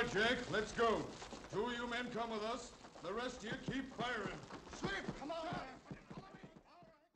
right, Jack, let's go. Two of you men come with us. The rest of you keep firing.